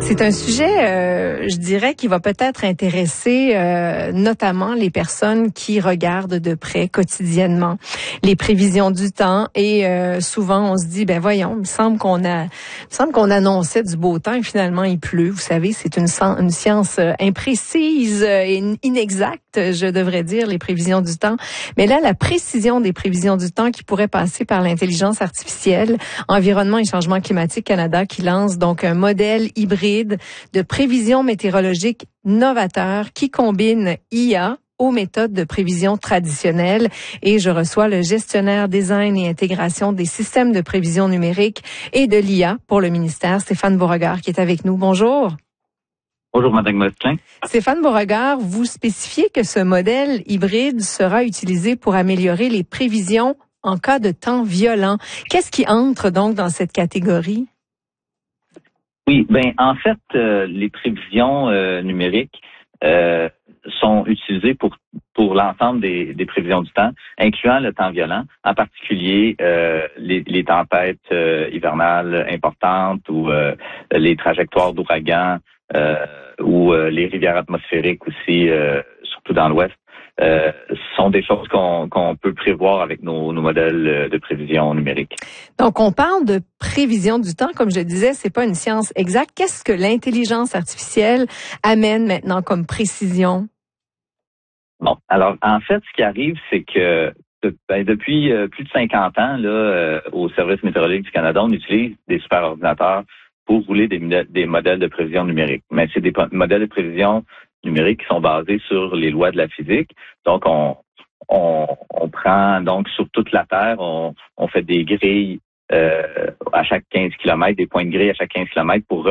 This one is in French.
C'est un sujet, je dirais, qui va peut-être intéresser notamment les personnes qui regardent de près quotidiennement les prévisions du temps. Et souvent, on se dit, ben voyons, il me semble qu'on annonçait du beau temps et finalement il pleut. Vous savez, c'est une science imprécise et inexacte, je devrais dire, les prévisions du temps. Mais là, la précision des prévisions du temps qui pourrait passer par l'intelligence artificielle, Environnement et Changement climatique Canada qui lance donc un modèle hybride de prévision météorologique novateur qui combine IA aux méthodes de prévision traditionnelles. Et je reçois le gestionnaire design et intégration des systèmes de prévision numérique et de l'IA pour le ministère, Stéphane Beauregard, qui est avec nous. Bonjour. Bonjour, Mme Mosselin. Stéphane Beauregard, vous spécifiez que ce modèle hybride sera utilisé pour améliorer les prévisions en cas de temps violent. Qu'est-ce qui entre donc dans cette catégorie? Oui, en fait, les prévisions numériques sont utilisées pour l'ensemble des prévisions du temps, incluant le temps violent, en particulier les tempêtes hivernales importantes ou les trajectoires d'ouragans ou les rivières atmosphériques aussi, surtout dans l'Ouest. Sont des choses qu'on peut prévoir avec nos modèles de prévision numérique. Donc, on parle de prévision du temps. Comme je le disais, c'est pas une science exacte. Qu'est-ce que l'intelligence artificielle amène maintenant comme précision? Bon, alors, en fait, ce qui arrive, c'est que depuis plus de 50 ans, là, au Service météorologique du Canada, on utilise des superordinateurs pour rouler des modèles de prévision numérique. Mais c'est des modèles de prévision numériques qui sont basés sur les lois de la physique. Donc, on prend donc sur toute la Terre, on fait des grilles à chaque 15 km, des points de grille à chaque 15 km pour